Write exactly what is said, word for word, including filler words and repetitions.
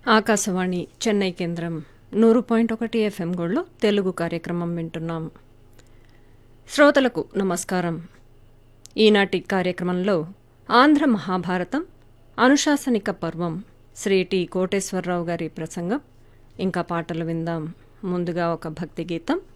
ఆకాశవాణి చెన్నై కేంద్రం నూరు పాయింట్ ఒకటి ఎఫ్ఎం గోల్డ్లో తెలుగు కార్యక్రమం వింటున్నాం. శ్రోతలకు నమస్కారం. ఈనాటి కార్యక్రమంలో ఆంధ్ర మహాభారతం అనుశాసనిక పర్వం శ్రీ టి కోటేశ్వరరావు గారి ప్రసంగం ఇంకా పాటలు విందాం. ముందుగా ఒక భక్తి గీతం.